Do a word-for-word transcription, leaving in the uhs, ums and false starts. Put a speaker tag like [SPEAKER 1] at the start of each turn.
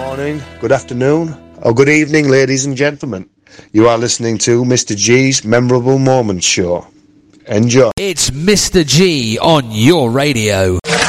[SPEAKER 1] morning, good afternoon, or good evening, ladies and gentlemen. You are listening to Mister G's Memorable Moments Show. Enjoy.
[SPEAKER 2] It's Mister G on your radio.